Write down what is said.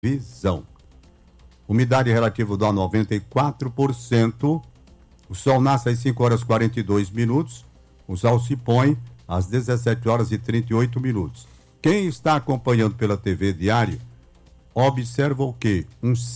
visão. Umidade relativa do ar 94%. O sol nasce às 5 horas e 42 minutos. O sol se põe às 17 horas e 38 minutos. Quem está acompanhando pela TV Diário, observa o quê? Um